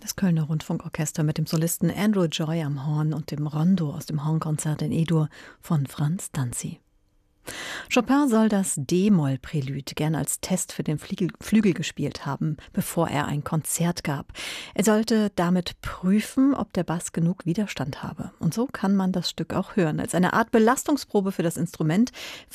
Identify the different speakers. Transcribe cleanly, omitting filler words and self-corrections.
Speaker 1: Das Kölner Rundfunkorchester mit dem Solisten Andrew Joy am Horn und dem Rondo aus dem Hornkonzert in E-Dur von Franz Danzi. Chopin soll das D-Moll-Prälude gern als Test für den Flügel gespielt haben, bevor er ein Konzert gab. Er sollte damit prüfen, ob der Bass genug Widerstand habe. Und so kann man das Stück auch hören, als eine Art Belastungsprobe für das Instrument,